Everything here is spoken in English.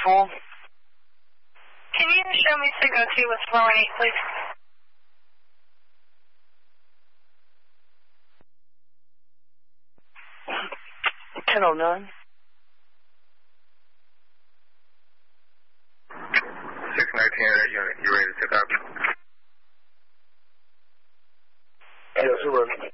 full? Can you show me signal 2 with flow and 8, please? $10.09. 619 unit, you ready to take up? Yes, we're ready.